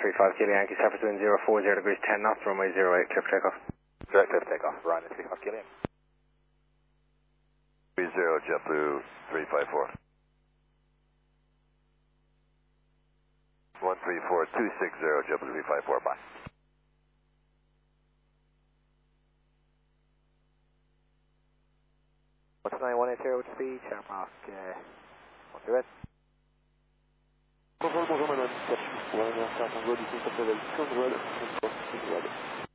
35 Kilo Yankee, Surface wind 040 degrees 10 knots, runway 08, clear for takeoff. Direct clear for takeoff, Ryan 35 Kilo Yankee. 30 JetBlue 354. 134260 JetBlue 354, bye. What's 9180 with speed, Shamrock, what's your red? Bonjour madame, 1 Tango, du coup, ça s'appelle Conrad,